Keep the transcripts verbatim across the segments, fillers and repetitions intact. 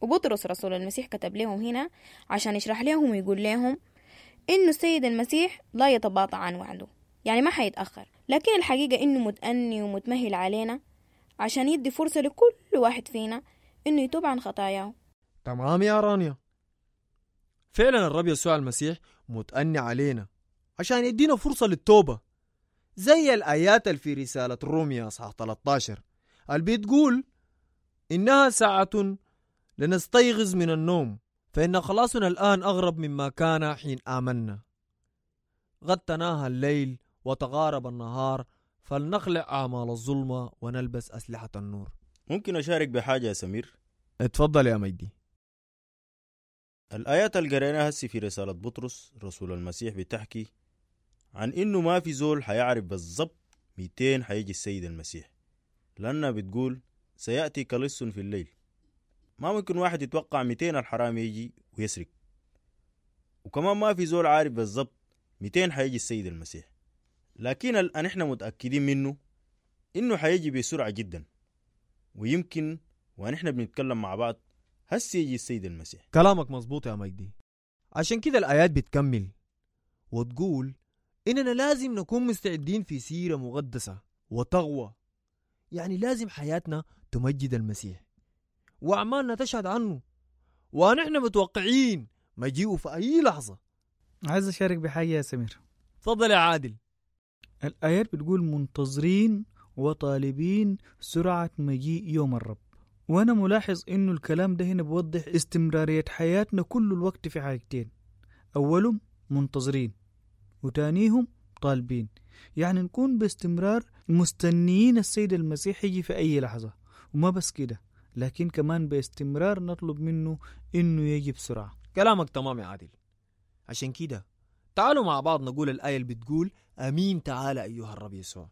وبطرس رسول المسيح كتب لهم هنا عشان يشرح لهم ويقول لهم إنه السيد المسيح لا يتباطأ عن وعده، يعني ما حيتأخر، لكن الحقيقة إنه متأني ومتمهل علينا عشان يدي فرصة لكل واحد فينا إنه يتوب عن خطاياه. تمام يا رانيا، فعلا الرب يسوع المسيح متأني علينا عشان يدينا فرصة للتوبة، زي الآيات اللي في رسالة روميا أصحاح ثلاثة عشر اللي بتقول إنها ساعة لنستيغز من النوم فإن خلاصنا الآن أغرب مما كان حين آمنا. قد تناهى الليل وتغارب النهار، فلنخلع أعمال الظلمة ونلبس أسلحة النور. ممكن أشارك بحاجة يا سمير؟ اتفضل يا مجدي. الآيات اللي قريناها هسي في رسالة بطرس رسول المسيح بتحكي عن إنه ما في زول حيعرف بالضبط ميتين حيجي السيد المسيح، لأنها بتقول سيأتي كلص في الليل. ما ممكن واحد يتوقع ميتين الحرام يجي ويسرق، وكمان ما في زول عارف بالضبط ميتين حيجي السيد المسيح، لكن الآن احنا متأكدين منه إنه حيجي بسرعة جدا، ويمكن ونحن بنتكلم مع بعض هسي يجي السيد المسيح. كلامك مظبوط يا مجدي، عشان كده الآيات بتكمل وتقول إننا لازم نكون مستعدين في سيرة مقدسة وتقوى، يعني لازم حياتنا تمجد المسيح وأعمالنا تشهد عنه، ونحن متوقعين مجيئه في أي لحظة. عايز أشارك بحاجة يا سمير. تفضل يا عادل. الآيات بتقول منتظرين وطالبين سرعة مجيء يوم الرب، وأنا ملاحظ إنه الكلام ده هنا بوضح استمرارية حياتنا كل الوقت في حاجتين، أولهم منتظرين وتانيهم طالبين، يعني نكون باستمرار مستنيين السيد المسيح يجي في أي لحظة، وما بس كده لكن كمان باستمرار نطلب منه إنه يجي بسرعة. كلامك تمام يا عادل. عشان كده تعالوا مع بعض نقول الآية اللي بتقول آمين تعالى أيها الرب يسوع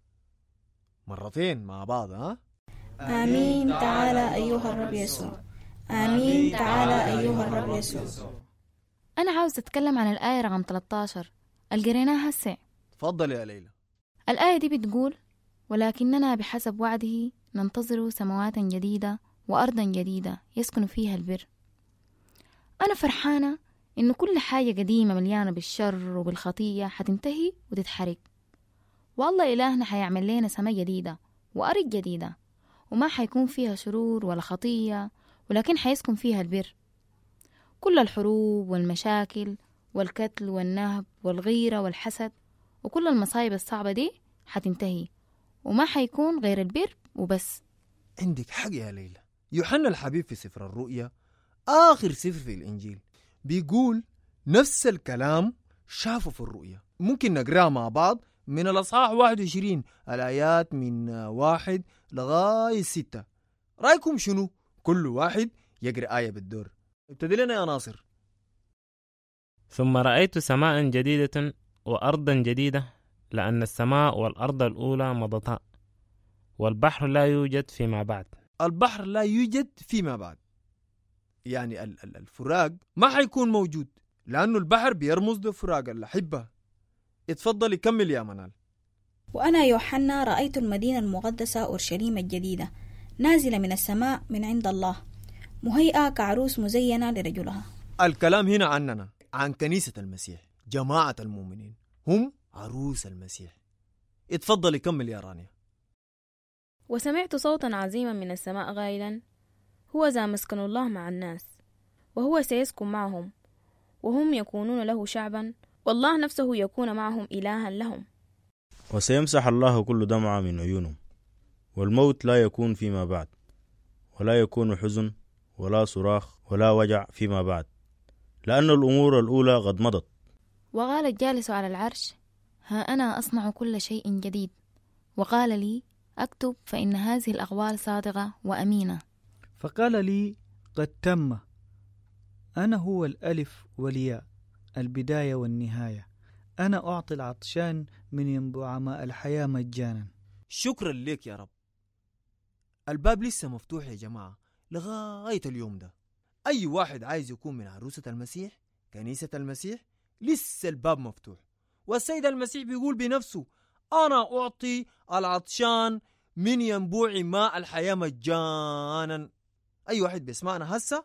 مرتين مع بعض. ها؟ آمين تعالى أيها الرب يسوع، آمين تعالى أيها الرب يسوع. أنا عاوز أتكلم عن الآية رقم ثلاثة عشر اللي قريناها هسه. تفضل يا ليلى. الآية دي بتقول ولكننا بحسب وعده ننتظر سماوات جديدة وأرضا جديدة يسكن فيها البر. أنا فرحانة إنه كل حاجة قديمة مليانة بالشر وبالخطية حتنتهي وتتحرق، والله إلهنا حيعمل لنا سماء جديدة وأرض جديدة، وما حيكون فيها شرور ولا خطية، ولكن حيسكن فيها البر. كل الحروب والمشاكل والقتل والنهب والغيرة والحسد وكل المصايب الصعبة دي حتنتهي، وما حيكون غير البر وبس. عندك حق يا ليلى. يوحنا الحبيب في سفر الرؤيا آخر سفر في الإنجيل بيقول نفس الكلام شافه في الرؤيا. ممكن نقرأ مع بعض من الأصحاح واحد وعشرين الآيات من واحد لغاية ستة. رأيكم شنو؟ كل واحد يقرأ آية بالدور. ابتدي لنا يا ناصر. ثم رأيت سماء جديدة وأرضا جديدة، لأن السماء والأرض الأولى مضتا والبحر لا يوجد فيما بعد. البحر لا يوجد فيما بعد، يعني الفراق ما حيكون موجود، لأنه البحر بيرمز لفراق الأحبة. اتفضل يكمل يا منال. وأنا يوحنا رأيت المدينة المقدسة أورشليم الجديدة نازلة من السماء من عند الله، مهيئة كعروس مزينة لرجلها. الكلام هنا عننا، عن كنيسة المسيح، جماعة المؤمنين، هم عروس المسيح. اتفضل يكمل يا رانيا. وسمعت صوتا عظيما من السماء غائلا هو ذا مسكن الله مع الناس، وهو سيسكن معهم، وهم يكونون له شعبا، والله نفسه يكون معهم إلها لهم. وسيمسح الله كل دمعة من عيونهم، والموت لا يكون فيما بعد، ولا يكون حزن ولا صراخ ولا وجع فيما بعد، لأن الأمور الأولى قد مضت. وقال الجالس على العرش ها أنا أصنع كل شيء جديد، وقال لي أكتب فإن هذه الأقوال صادقة وأمينة. فقال لي قد تم، أنا هو الألف والياء، البداية والنهاية، أنا أعطي العطشان من ينبوع ماء الحياة مجانا. شكرا لك يا رب. الباب لسه مفتوح يا جماعة لغاية اليوم ده. أي واحد عايز يكون من عروسة المسيح، كنيسة المسيح، لسه الباب مفتوح. والسيد المسيح بيقول بنفسه أنا أعطي العطشان من ينبوع ماء الحياة مجانا. أي واحد بيسمعنا هسه